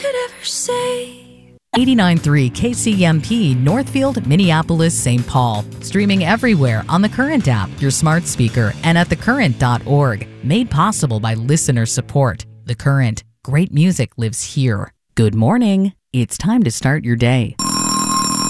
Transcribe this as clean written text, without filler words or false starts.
could ever say. 89.3 KCMP, Northfield, Minneapolis, St. Paul. Streaming everywhere on the Current app, your smart speaker, and at thecurrent.org. Made possible by listener support. The Current. Great music lives here. Good morning. It's time to start your day.